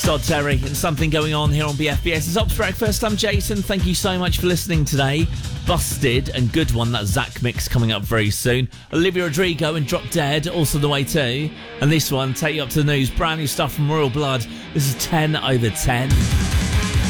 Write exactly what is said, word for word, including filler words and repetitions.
Todd Terry and Something Going On here on B F B S. It's Ops Breakfast. I'm Jason. Thank you so much for listening today. Busted and good one, that Zach mix coming up very soon. Olivia Rodrigo and Drop Dead also the way too. And this one, take you up to the news. Brand new stuff from Royal Blood. This is ten over ten.